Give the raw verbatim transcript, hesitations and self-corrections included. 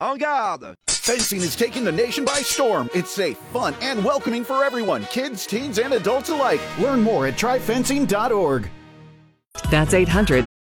En garde! Fencing is taking the nation by storm. It's safe, fun, and welcoming for everyone, kids, teens, and adults alike. Learn more at try fencing dot org. That's eight hundred,